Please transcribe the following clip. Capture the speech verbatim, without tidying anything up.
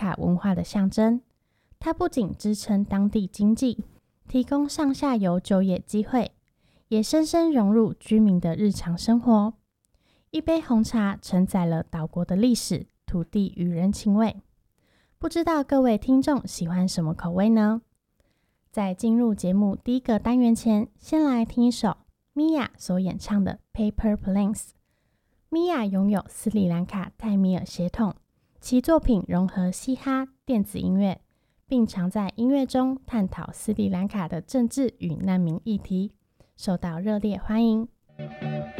卡文化的象征。它不仅支撑当地经济，提供上下游就业机会，也深深融入居民的日常生活。一杯红茶承载了岛国的历史、土地与人情味。不知道各位听众喜欢什么口味呢？在进入节目第一个单元前，先来听一首 Mia 所演唱的 Paper Planes。Mia 拥有斯里兰卡泰米尔血统，其作品融合嘻哈、电子音乐，并常在音乐中探讨斯里兰卡的政治与难民议题，受到热烈欢迎。